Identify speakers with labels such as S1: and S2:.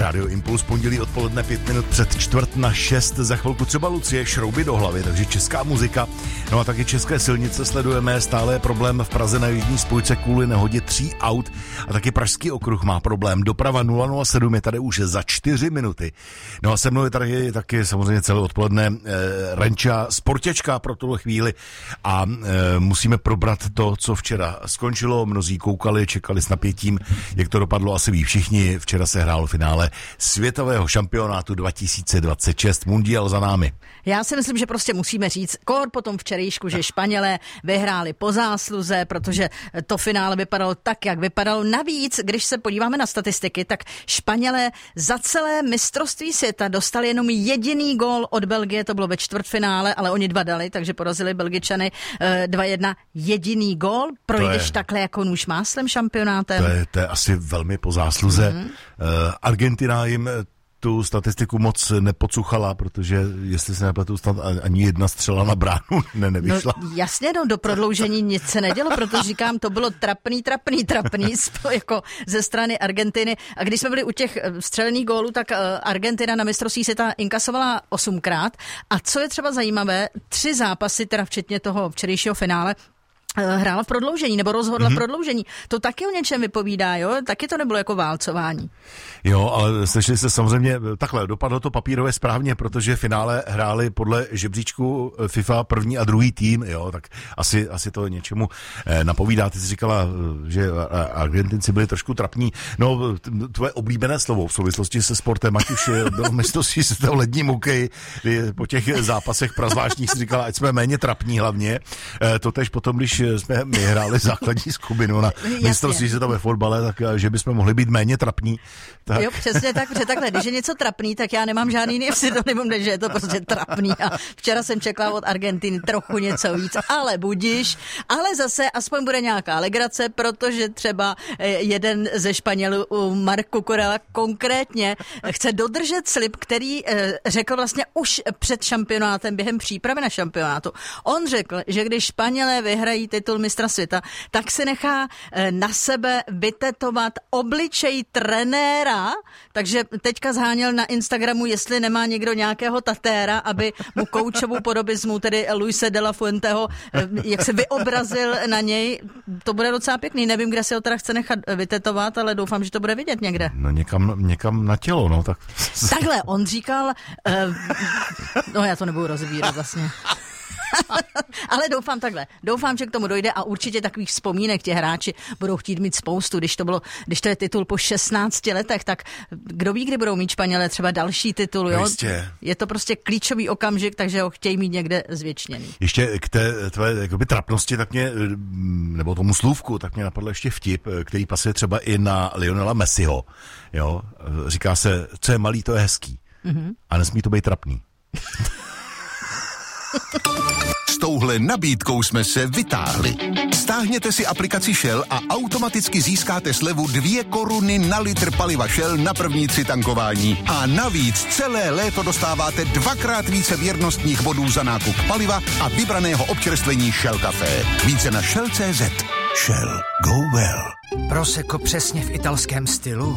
S1: Rádio Impuls, pondělí odpoledne 5 minut před 5:45. Za chvilku třeba Lucie, Šrouby do hlavy, takže česká muzika. No a taky české silnice sledujeme. Stále je problém v Praze na jízdní spojce kvůli nehodě 3 aut. A taky Pražský okruh má problém. Doprava 007 je tady už za 4 minuty. No a se mnou je tady taky samozřejmě celé odpoledne Renča, sportěčka pro tuhle chvíli. A musíme probrat to, co včera skončilo. Mnozí koukali, čekali s napětím, jak to dopadlo, asi ví všichni. Včera se hrálo finále světového šampionátu 2026. Mundial za námi.
S2: Já si myslím, že prostě musíme říct, kor po tom včerejšku, že Španělé vyhráli po zásluze, protože to finále vypadalo tak, jak vypadalo. Navíc, když se podíváme na statistiky, tak Španělé za celé mistrovství světa dostali jenom jediný gól od Belgie, to bylo ve čtvrtfinále, ale oni 2 dali, takže porazili Belgičany 2-1. Jediný gól, projdeš takhle jako nůž máslem šampionátem.
S1: To je asi velmi po zásluze. Argentina jim tu statistiku moc nepocuchala, protože jestli se nepletu, snad ani jedna střela na bránu nevyšla.
S2: No, jasně, do prodloužení nic se nedělo, protože říkám, to bylo trapný, jako ze strany Argentiny. A když jsme byli u těch střelených gólů, tak Argentina na mistrovství světa inkasovala 8krát. A co je třeba zajímavé, 3 zápasy, teda včetně toho včerejšího finále, hrála v prodloužení, nebo rozhodla v prodloužení. To taky o něčem vypovídá, jo? Taky to nebylo jako válcování.
S1: Jo, ale slyšeli jste samozřejmě, takhle, dopadlo to papírově správně, protože finále hráli podle žebříčku FIFA první a druhý tým, jo, tak asi to něčemu napovídá. Ty jsi říkala, že Argentinci byli trošku trapní. No, tvoje oblíbené slovo v souvislosti se sportem, ať už bylo mistrovství světa v ledním hokeji, po těch zápasech prazvláštních si říkala, ať jsme méně trapní hlavně. Totež potom, když jsme my hráli základní skupinu na mistrovství světa ve fotbale, tak že bychom mohli být méně trapní. Tak.
S2: Jo, přesně tak, protože takhle, když je něco trapný, tak já nemám žádný jiný synonym, než že je to prostě trapný. A včera jsem čekala od Argentiny trochu něco víc, ale budiš. Ale zase aspoň bude nějaká legrace, protože třeba jeden ze Španělů, Marc Cucurella, konkrétně chce dodržet slib, který řekl vlastně už před šampionátem, během přípravy na šampionátu. On řekl, že když Španělé vyhrají titul mistra světa, tak si nechá na sebe vytetovat obličej trenéra, takže teďka zháněl na Instagramu, jestli nemá někdo nějakého tatéra, aby mu koučovou podobizmu, tedy Luise de la Fuenteho, jak se vyobrazil na něj. To bude docela pěkný. Nevím, kde si ho teda chce nechat vytetovat, ale doufám, že to bude vidět někde.
S1: No někam na tělo, no tak.
S2: Takhle, on říkal, no já to nebudu rozvírat vlastně. Ale doufám, že k tomu dojde a určitě takových vzpomínek ti hráči budou chtít mít spoustu, když to je titul po 16 letech, tak kdo ví, kdy budou mít Španělé třeba další titul, jo?
S1: Jistě.
S2: Je to prostě klíčový okamžik, takže ho chtějí mít někde zvěčněný.
S1: Ještě k té tvé jakoby trapnosti, tak mě, nebo tomu slůvku, tak mě napadl ještě vtip, který pasuje třeba i na Lionela Messiho, jo? Říká se, co je malý, to je hezký. A nesmí to být trapný.
S3: S touhle nabídkou jsme se vytáhli. Stáhněte si aplikaci Shell a automaticky získáte slevu 2 koruny na litr paliva Shell na první 3 tankování. A navíc celé léto dostáváte 2krát více věrnostních bodů za nákup paliva a vybraného občerstvení Shell Café. Více na shell.cz. Shell. Go well.
S4: Prosecco přesně v italském stylu.